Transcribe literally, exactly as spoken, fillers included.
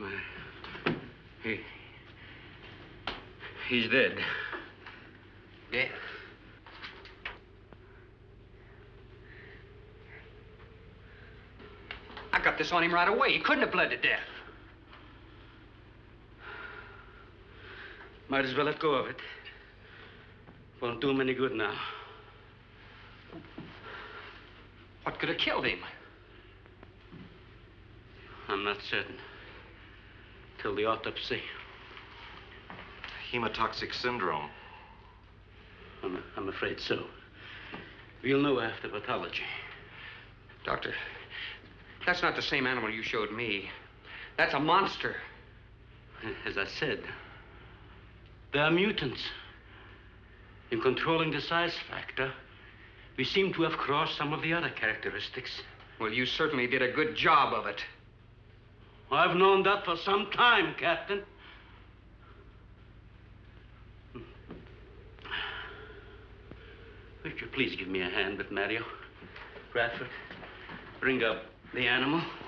He... He's dead. Dead? I got this on him right away. He couldn't have bled to death. Might as well let go of it. Won't do him any good now. What could have killed him? I'm not certain. Till the autopsy. Hemotoxic syndrome. I'm, I'm afraid so. We'll know after pathology. Doctor, that's not the same animal you showed me. That's a monster. As I said, they are mutants. In controlling the size factor, we seem to have crossed some of the other characteristics. Well, you certainly did a good job of it. I've known that for some time, Captain. Would you please give me a hand with Mario? Bradford, bring up the animal.